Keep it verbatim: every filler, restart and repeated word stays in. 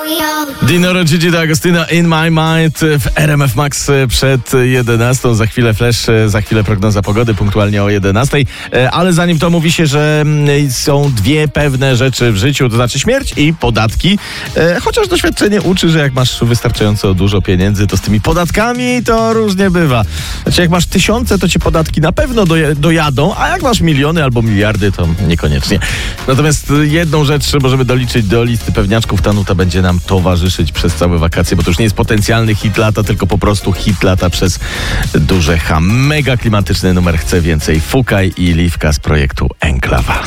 Dinoro, Gigi D'Agostino, In My Mind w R M F Max przed jedenastą. Za chwilę flash, za chwilę prognoza pogody, punktualnie o jedenastej. Ale zanim to mówi się, że są dwie pewne rzeczy w życiu, to znaczy śmierć i podatki. Chociaż doświadczenie uczy, że jak masz wystarczająco dużo pieniędzy, to z tymi podatkami to różnie bywa. Znaczy jak masz tysiące, to ci podatki na pewno dojadą, a jak masz miliony albo miliardy, to niekoniecznie. Natomiast jedną rzecz możemy doliczyć do listy pewniaczków. Ta nuta będzie nam towarzyszyć przez całe wakacje, bo to już nie jest potencjalny hit lata, tylko po prostu hit lata przez duże H. Mega klimatyczny numer Chcę Więcej. Fukaj i Liwka z projektu Enklawa.